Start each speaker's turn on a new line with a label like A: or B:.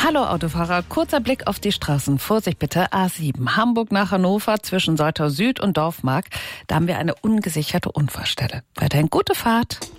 A: Hallo Autofahrer, kurzer Blick auf die Straßen. Vorsicht bitte, A7, Hamburg nach Hannover zwischen Soltau Süd und Dorfmark. Da haben wir eine ungesicherte Unfallstelle. Weiterhin gute Fahrt.